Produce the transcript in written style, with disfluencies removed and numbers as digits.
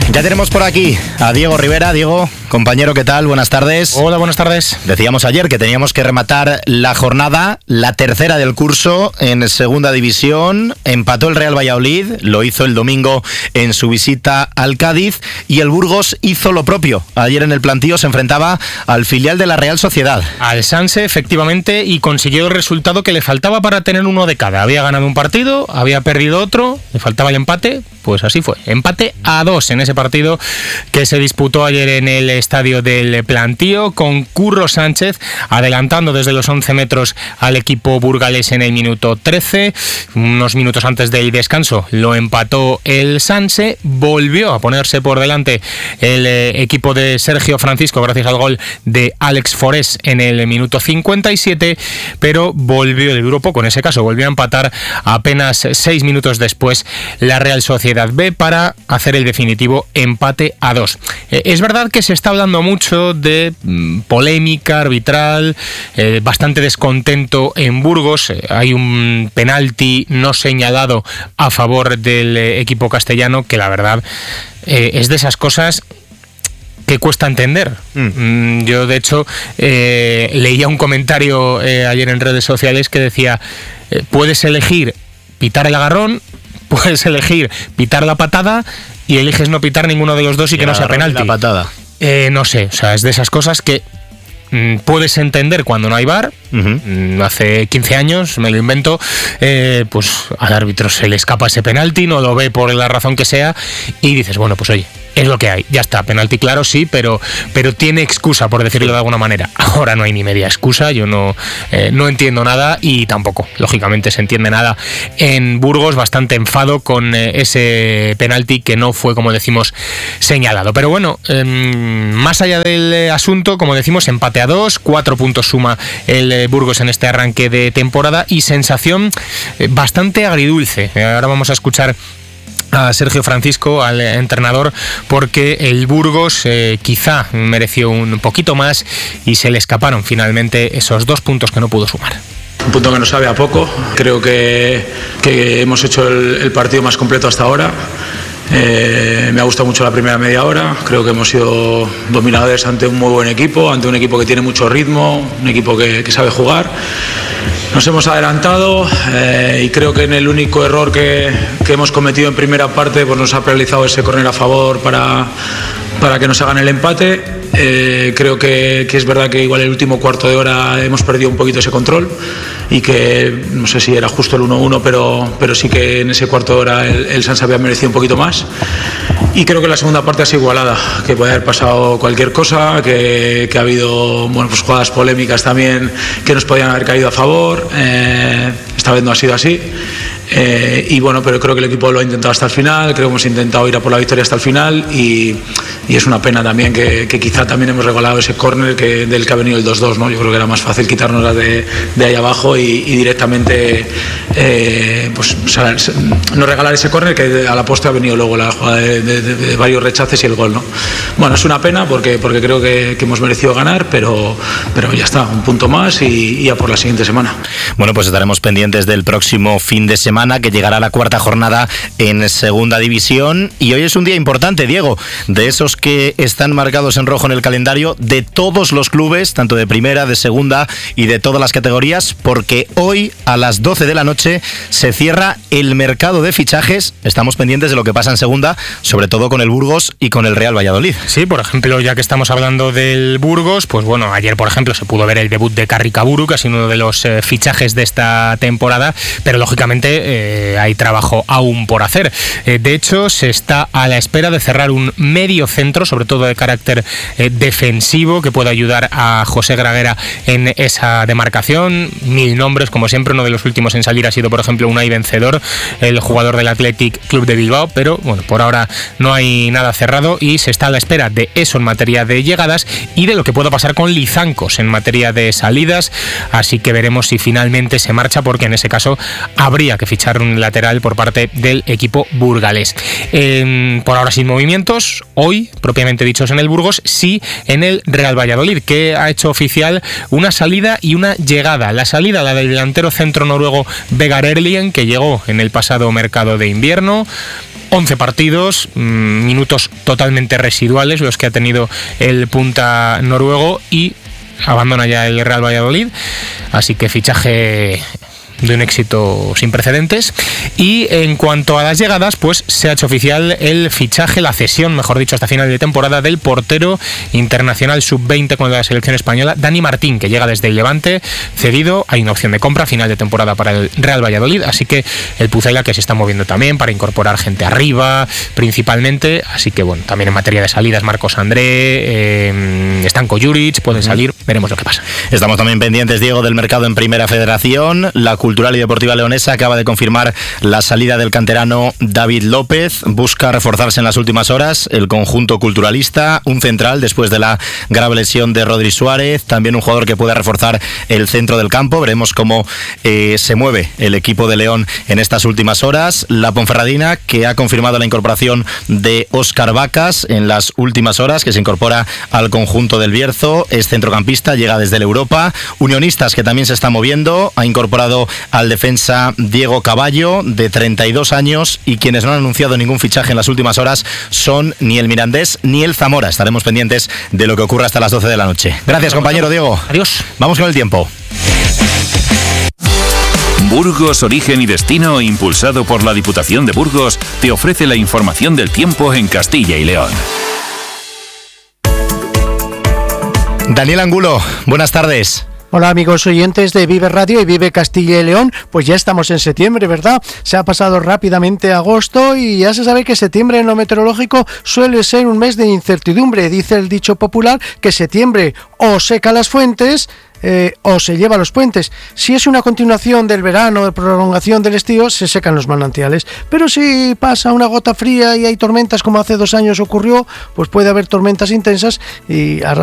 Ya tenemos por aquí a Diego Rivera. Diego, compañero, ¿qué tal? Buenas tardes. Hola, buenas tardes. Decíamos ayer que teníamos que rematar la jornada, la tercera del curso en segunda división. Empató el Real Valladolid, lo hizo el domingo en su visita al Cádiz, y el Burgos hizo lo propio. Ayer en el plantío se enfrentaba al filial de la Real Sociedad. Al Sanse, efectivamente, y consiguió el resultado que le faltaba para tener uno de cada. Había ganado un partido, había perdido otro, le faltaba el empate, pues así fue. Empate a 2 en ese partido que se disputó ayer en el estadio del Plantío, con Curro Sánchez adelantando desde los 11 metros al equipo burgalés en el minuto 13. Unos minutos antes del descanso lo empató el Sanse, volvió a ponerse por delante el equipo de Sergio Francisco gracias al gol de Alex Forés en el minuto 57, pero volvió, le duró poco en ese caso, volvió a empatar apenas 6 minutos después la Real Sociedad B para hacer el definitivo empate a 2. Es verdad que se está hablando mucho de polémica arbitral, bastante descontento en Burgos. Hay un penalti no señalado a favor del equipo castellano que la verdad es de esas cosas que cuesta entender. Yo, de hecho, leía un comentario ayer en redes sociales que decía: puedes elegir pitar el agarrón, puedes elegir pitar la patada y eliges no pitar ninguno de los dos y que no sea penalti. La patada. No sé, o sea, es de esas cosas que puedes entender cuando no hay VAR. Hace 15 años, me lo invento, pues al árbitro se le escapa ese penalti, no lo ve por la razón que sea y dices, bueno, pues oye, es lo que hay, ya está, penalti claro, sí, pero tiene excusa, por decirlo de alguna manera. Ahora no hay ni media excusa, yo no entiendo nada y tampoco, lógicamente, se entiende nada en Burgos. Bastante enfado con ese penalti que no fue, como decimos, señalado. Pero bueno, más allá del asunto, como decimos, empate a 2, 4 puntos suma el Burgos en este arranque de temporada y sensación bastante agridulce. Ahora vamos a escuchar a Sergio Francisco, al entrenador, porque el Burgos quizá mereció un poquito más y se le escaparon finalmente esos 2 puntos que no pudo sumar. Un punto que nos sabe a poco. Creo que hemos hecho el partido más completo hasta ahora. Me ha gustado mucho la primera media hora. Creo que hemos sido dominadores ante un muy buen equipo, ante un equipo que tiene mucho ritmo, un equipo que sabe jugar. Nos hemos adelantado y creo que en el único error que hemos cometido en primera parte, pues nos ha penalizado ese córner a favor para que nos hagan el empate. Creo que es verdad que igual el último cuarto de hora hemos perdido un poquito ese control y que no sé si era justo el 1-1, pero sí que en ese cuarto de hora el Sanse había merecido un poquito más. Y creo que la segunda parte ha sido igualada, que puede haber pasado cualquier cosa, que ha habido pues jugadas polémicas también que nos podían haber caído a favor. Esta vez no ha sido así. Y bueno, pero creo que el equipo lo ha intentado hasta el final, creo que hemos intentado ir a por la victoria hasta el final y es una pena también que quizá también hemos regalado ese córner del que ha venido el 2-2, ¿no? Yo creo que era más fácil quitarnos de ahí abajo y directamente pues no regalar ese córner, que a la postre ha venido luego la jugada de varios rechaces y el gol, ¿no? Bueno, es una pena porque creo que hemos merecido ganar, pero ya está, un punto más y a por la siguiente semana. Bueno, pues estaremos pendientes del próximo fin de semana, que llegará a la cuarta jornada en segunda división, y hoy es un día importante, Diego, de esos que están marcados en rojo en el calendario de todos los clubes, tanto de primera, de segunda y de todas las categorías, porque hoy a las 12 de la noche se cierra el mercado de fichajes. Estamos pendientes de lo que pasa en segunda, sobre todo con el Burgos y con el Real Valladolid. Sí, por ejemplo, ya que estamos hablando del Burgos, pues bueno, ayer por ejemplo se pudo ver el debut de Carricaburu, que ha sido uno de los fichajes de esta temporada, pero lógicamente hay trabajo aún por hacer. De hecho, se está a la espera de cerrar un medio centro, sobre todo de carácter defensivo, que pueda ayudar a José Graguera en esa demarcación. 1000 nombres, como siempre. Uno de los últimos en salir ha sido, por ejemplo, Unai Vencedor, el jugador del Athletic Club de Bilbao, pero bueno, por ahora no hay nada cerrado y se está a la espera de eso en materia de llegadas y de lo que pueda pasar con Lizancos en materia de salidas, así que veremos si finalmente se marcha, porque en ese caso habría que fichar un lateral por parte del equipo burgalés. Por ahora sin movimientos, hoy, propiamente dichos en el Burgos, sí en el Real Valladolid, que ha hecho oficial una salida y una llegada. La salida, la del delantero centro noruego Vegard Erlien, que llegó en el pasado mercado de invierno. 11 partidos, minutos totalmente residuales los que ha tenido el punta noruego, y abandona ya el Real Valladolid, así que fichaje de un éxito sin precedentes. Y en cuanto a las llegadas, pues se ha hecho oficial el fichaje, la cesión, mejor dicho, hasta final de temporada, del portero internacional sub-20 con la selección española, Dani Martín, que llega desde el Levante, cedido. Hay una opción de compra a final de temporada para el Real Valladolid, así que el Pucela, que se está moviendo también para incorporar gente arriba principalmente, así que bueno, también en materia de salidas, Marcos André, Stanko Juric pueden salir, veremos lo que pasa. Estamos también pendientes, Diego, del mercado en Primera Federación. La Cultural y Deportiva Leonesa acaba de confirmar la salida del canterano David López. Busca reforzarse en las últimas horas el conjunto culturalista, un central después de la grave lesión de Rodri Suárez, también un jugador que pueda reforzar el centro del campo. Veremos cómo se mueve el equipo de León en estas últimas horas. La Ponferradina, que ha confirmado la incorporación de Óscar Vacas en las últimas horas, que se incorpora al conjunto del Bierzo, es centrocampista, llega desde el Europa. Unionistas, que también se está moviendo, ha incorporado al defensa Diego Caballo, de 32 años, y quienes no han anunciado ningún fichaje en las últimas horas son ni el Mirandés ni el Zamora. Estaremos pendientes de lo que ocurra hasta las 12 de la noche. Gracias, compañero Diego. Adiós. Vamos con el tiempo. Burgos, Origen y Destino, impulsado por la Diputación de Burgos, te ofrece la información del tiempo en Castilla y León. Daniel Angulo, buenas tardes. Hola amigos oyentes de Vive Radio y Vive Castilla y León. Pues ya estamos en septiembre, ¿verdad? Se ha pasado rápidamente agosto y ya se sabe que septiembre en lo meteorológico suele ser un mes de incertidumbre. Dice el dicho popular que septiembre o seca las fuentes o se lleva los puentes. Si es una continuación del verano, de prolongación del estío, se secan los manantiales. Pero si pasa una gota fría y hay tormentas, como hace 2 años ocurrió, pues puede haber tormentas intensas y